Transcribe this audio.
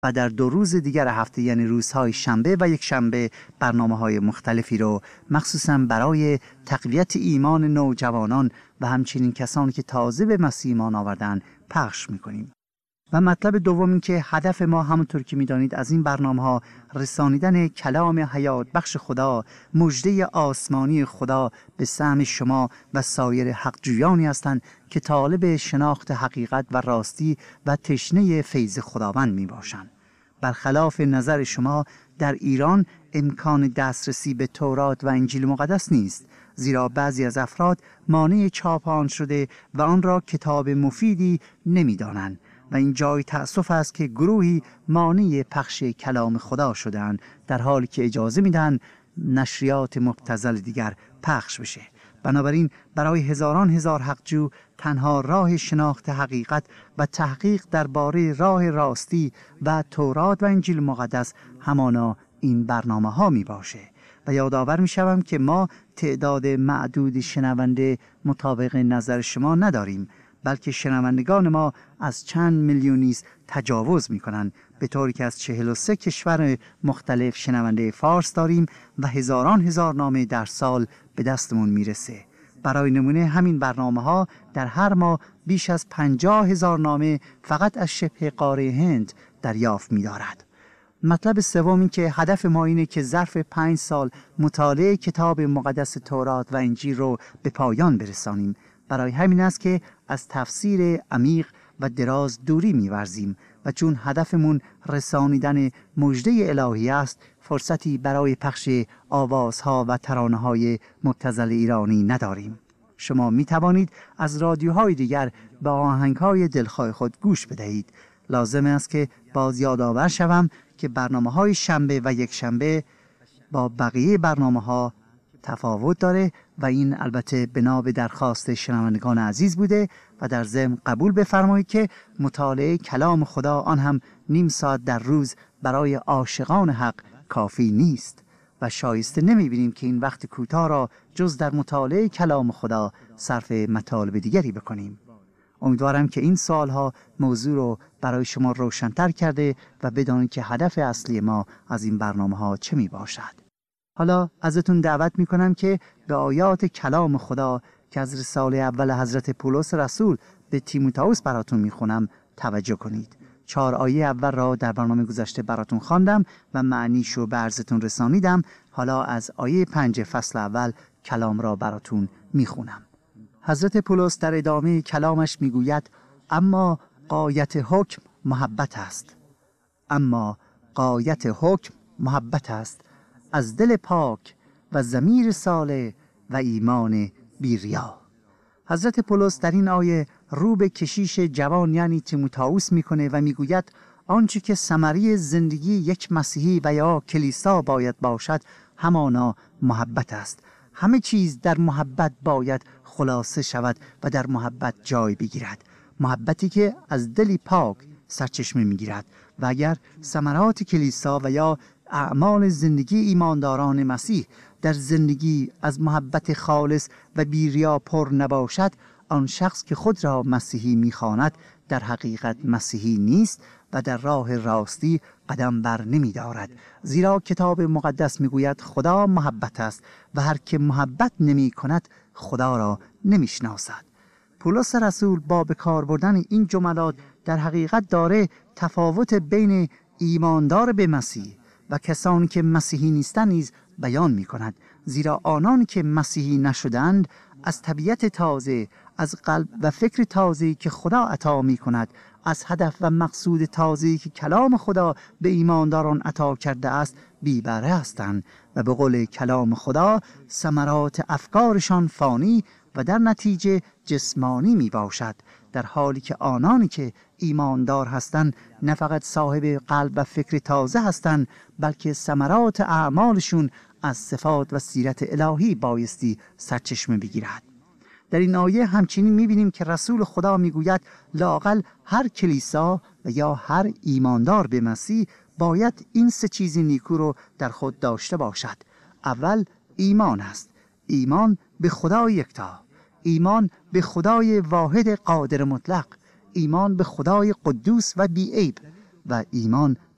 و در 2 روز دیگر هفته یعنی روزهای شنبه و یک شنبه برنامه‌های مختلفی رو مخصوصاً برای تقویت ایمان نوجوانان و همچنین کسانی که تازه به مسیح ایمان آوردن پخش می‌کنیم. و مطلب دوم این که هدف ما همونطور که می‌دانید از این برنامه‌ها رسانیدن کلام حیات بخش خدا، مژده آسمانی خدا به سهم شما و سایر حق‌جویانی هستند که طالب شناخت حقیقت و راستی و تشنه فیض خداوند میباشند. برخلاف نظر شما در ایران امکان دسترسی به تورات و انجیل مقدس نیست، زیرا بعضی از افراد مانع چاپ آن شده و آن را کتاب مفیدی نمی‌دانند و این جای تأسف است که گروهی مانع پخش کلام خدا شدند در حالی که اجازه میدن نشریات مبتذل دیگر پخش بشه. بنابراین برای هزاران هزار حقجو تنها راه شناخت حقیقت و تحقیق درباره راه راستی و تورات و انجیل مقدس همانا این برنامه ها می باشه. و یادآور می شوم که ما تعداد معدود شنونده مطابق نظر شما نداریم، بلکه شنوندگان ما از چند میلیونی تجاوز می‌کنند، به طوری که از 43 کشور مختلف شنونده فارس داریم و هزاران هزار نامه در سال به دستمون میرسه. برای نمونه همین برنامه‌ها در هر ماه بیش از 50,000 نامه فقط از شبه قاره هند دریافت می‌دارد. مطلب سوم این که هدف ما اینه که ظرف 5 سال مطالعه کتاب مقدس تورات و انجیل رو به پایان برسانیم. برای همین است که از تفسیر عمیق و دراز دوری می‌ورزیم و چون هدفمون رسانیدن مژده الهی است، فرصتی برای پخش آوازها و ترانه‌های مبتذل ایرانی نداریم. شما می‌توانید از رادیوهای دیگر به آهنگ‌های دلخواه خود گوش بدهید. لازم است که باز یادآور شوم که برنامه‌های شنبه و یک شنبه با بقیه برنامه‌ها تفاوت داره و این البته بنا به درخواست شنوندگان عزیز بوده و در ضمن قبول بفرمایید که مطالعه کلام خدا آن هم نیم ساعت در روز برای عاشقان حق کافی نیست و شایسته نمی‌بینیم که این وقت کوتاه را جز در مطالعه کلام خدا صرف مطالب دیگری بکنیم. امیدوارم که این سوالها موضوع رو برای شما روشن‌تر کرده و بدانید که هدف اصلی ما از این برنامه‌ها چه میباشد. حالا ازتون دعوت میکنم که به آیات کلام خدا که از رساله اول حضرت پولس رسول به تیموتائوس براتون میخونم توجه کنید. 4 آیه اول را در برنامه گذشته براتون خواندم و معنیشو به عرضتون رسانیدم. حالا از آیه 5 فصل اول کلام را براتون میخونم. حضرت پولس در ادامه کلامش میگوید اما غایت حکم محبت است. اما غایت حکم محبت است، از دل پاک و ضمیر صالح و ایمان بی‌ریا. حضرت پولس در این آیه رو به کشیش جوان یعنی تیموتائوس میکنه و میگوید آنچه که ثمره زندگی یک مسیحی و یا کلیسا باید باشد همانا محبت است. همه چیز در محبت باید خلاصه شود و در محبت جای بگیرد. محبتی که از دلی پاک سرچشمه میگیرد و اگر ثمرات کلیسا و یا اعمال زندگی ایمانداران مسیح در زندگی از محبت خالص و بی‌ریا پر نباشد، آن شخص که خود را مسیحی می‌خواند در حقیقت مسیحی نیست و در راه راستی قدم بر نمی‌دارد. زیرا کتاب مقدس می‌گوید خدا محبت است و هر که محبت نمی‌کند خدا را نمی‌شناسد. پولس رسول با به کار بردن این جملات در حقیقت داره تفاوت بین ایماندار به مسیح و کسانی که مسیحی نیستند نیز بیان می کند. زیرا آنان که مسیحی نشدند از طبیعت تازه، از قلب و فکر تازه‌ای که خدا عطا می کند، از هدف و مقصود تازه‌ای که کلام خدا به ایمانداران عطا کرده است بی بهره هستند و به قول کلام خدا ثمرات افکارشان فانی و در نتیجه جسمانی می باشد، در حالی که آنانی که ایماندار هستند نه فقط صاحب قلب و فکر تازه هستند بلکه ثمرات اعمالشون از صفات و سیرت الهی بایستی سرچشمه بگیرد. در این آیه همچنین می‌بینیم که رسول خدا میگوید لااقل هر کلیسا و یا هر ایماندار به مسیح باید این 3 چیز نیکو رو در خود داشته باشد. اول ایمان است، ایمان به خدای یکتا، ایمان به خدای واحد قادر مطلق، ایمان به خدای قدوس و بی‌عیب و ایمان